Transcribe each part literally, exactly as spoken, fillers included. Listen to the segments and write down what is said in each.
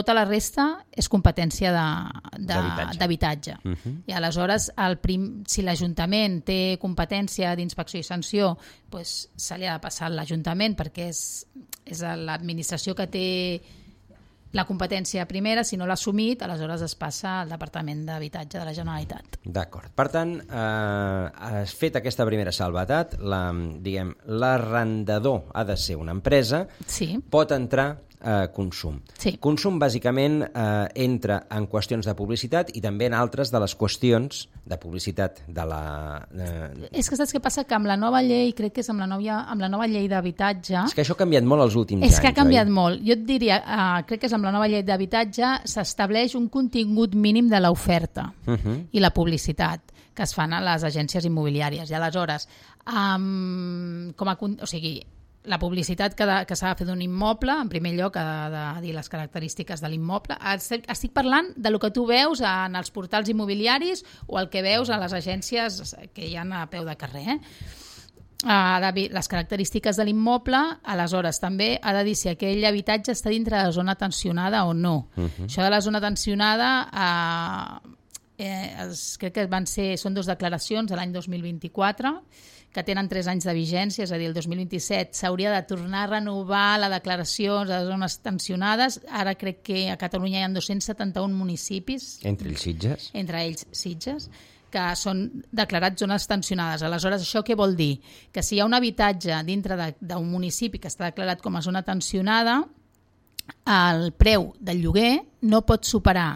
tota la resta és competència d'habitatge. Uh-huh. I aleshores, el prim, si l'Ajuntament té competència d'inspecció i sanció, doncs se li ha de passar a l'Ajuntament perquè és, és l'administració que té la competència primera. Si no l'ha assumit, aleshores es passa al Departament d'Habitatge de la Generalitat. D'acord. Per tant, eh, has fet aquesta primera salvetat, la, diguem, l'arrendador ha de ser una empresa, sí. Pot entrar a consum. Sí. Consum, bàsicament, eh, entra en qüestions de publicitat i també en altres de les qüestions de publicitat de la... Eh... És que saps què passa? Que amb la nova llei, crec que és amb la nova, amb la nova llei d'habitatge... És que això ha canviat molt els últims és anys, És que ha canviat oi? molt. Jo et diria, uh, crec que és amb la nova llei d'habitatge s'estableix un contingut mínim de l'oferta uh-huh. i la publicitat que es fan a les agències immobiliàries. I aleshores, um, com a, o sigui, la publicitat que, de, que s'ha de fer d'un immoble, en primer lloc ha de dir les característiques de l'immoble. Estic parlant de lo que tu veus en els portals immobiliaris o el que veus a les agències que hi ha a peu de carrer. Eh? Ha de dir les característiques de l'immoble, aleshores també ha de dir si aquell habitatge està dintre de la zona tensionada o no. Uh-huh. Això de la zona tensionada... Eh, Eh, els, crec que van ser, són dues declaracions de l'any dos mil vint-i-quatre que tenen tres anys de vigència, és a dir, el dos mil vint-i-set s'hauria de tornar a renovar la declaració de zones tensionades. Ara crec que a Catalunya hi ha dos-cents setanta-un municipis. Entre ells Sitges. Entre ells Sitges, que són declarats zones tensionades. Aleshores, això què vol dir? Que si hi ha un habitatge dintre d'un municipi que està declarat com a zona tensionada, el preu del lloguer no pot superar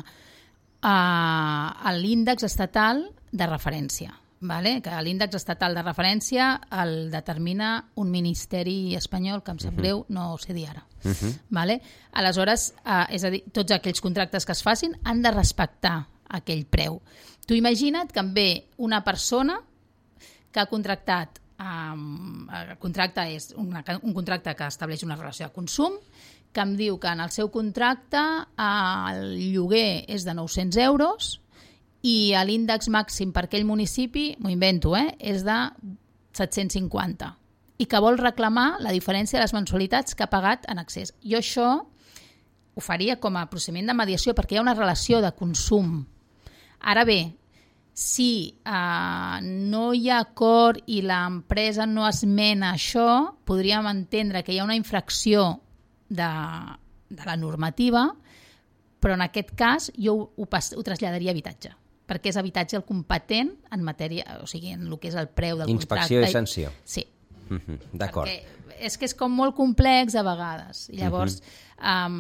a l'índex estatal de referència, vale? Que l'índex estatal de referència el determina un ministeri espanyol, que em sap greu, no ho sé dir ara. Uh-huh. Vale? Aleshores, eh, és a dir, tots aquells contractes que es facin han de respectar aquell preu. Tu imagina't que em ve una persona que ha contractat, um, el contracte és una, un contracte que estableix una relació de consum, que em diu que en el seu contracte el lloguer és de nou-cents euros i l'índex màxim per aquell municipi, m'ho invento, eh, és de set-cents cinquanta i que vol reclamar la diferència de les mensualitats que ha pagat en excés. Jo això ho faria com a procediment de mediació perquè hi ha una relació de consum. Ara bé, si eh, no hi ha acord i l'empresa no esmena això, podríem entendre que hi ha una infracció De, de la normativa, però en aquest cas jo ho, ho, pas, ho traslladaria a habitatge, perquè és habitatge el competent en matèria, o sigui, en el que és el preu del Inspecció contracte. Inspecció i sanció. Sí. Mm-hmm. D'acord. Perquè és que és com molt complex a vegades. I llavors, mm-hmm.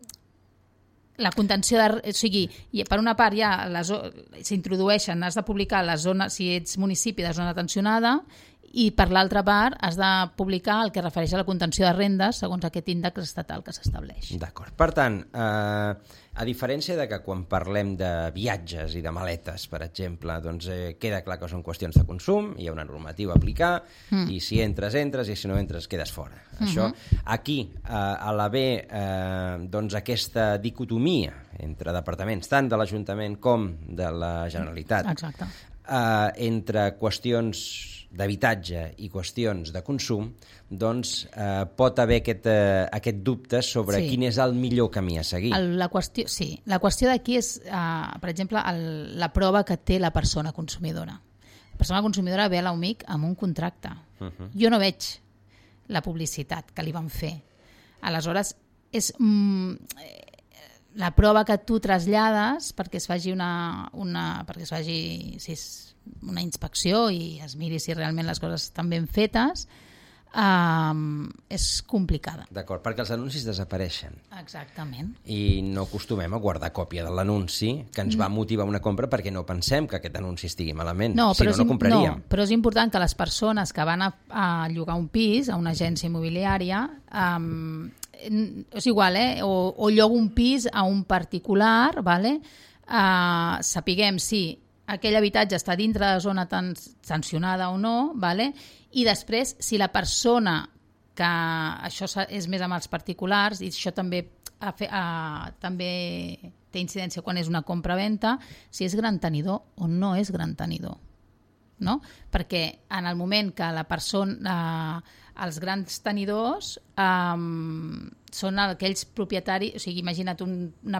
um, la contenció de... O sigui, per una part ja s'introdueixen, has de publicar la zona, si ets municipi de zona tensionada, i per l'altra part has de publicar el que refereix a la contenció de rendes segons aquest índex estatal que s'estableix. D'acord. Per tant, eh, a diferència de que quan parlem de viatges i de maletes, per exemple, doncs eh, queda clar que són qüestions de consum, hi ha una normativa a aplicar, mm. i si entres, entres, i si no entres, quedes fora. Mm-hmm. Això, aquí, eh, a l'haver eh, doncs aquesta dicotomia entre departaments, tant de l'Ajuntament com de la Generalitat, Exacte. Eh, entre qüestions d'habitatge i qüestions de consum, doncs eh, pot haver aquest, eh, aquest dubte sobre sí. quin és el millor camí a seguir. El, la qüestió, sí, la qüestió d'aquí és, eh, per exemple, el, la prova que té la persona consumidora. La persona consumidora ve a l'U M I C amb un contracte. Uh-huh. Jo no veig la publicitat que li van fer. Aleshores, és... Mm, la prova que tu trasllades perquè es faci una, una perquè es faci si és una inspecció i es miri si realment les coses estan ben fetes, um, és complicada. D'acord, perquè els anuncis desapareixen. Exactament. I no acostumem a guardar còpia de l'anunci que ens va motivar una compra perquè no pensem que aquest anunci estigui malament. No, si no, no compraríem. No, però és important que les persones que van a, a llogar un pis a una agència immobiliària... Um, és igual, eh? o, o llogo un pis a un particular, vale? uh, sapiguem si aquell habitatge està dintre de la zona sancionada o no, vale? I després si la persona que això és més amb els particulars i això també, a fe, a, també té incidència quan és una compra-venta, si és gran tenidor o no és gran tenidor. No? Perquè en el moment que la persona, eh, els grans tenidors eh, són aquells propietaris, o sigui, imagina't un, una